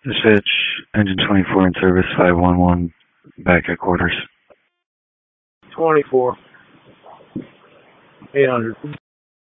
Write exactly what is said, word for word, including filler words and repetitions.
Dispatch, engine twenty-four in service, five one one, back at quarters. twenty-four, eight hundred.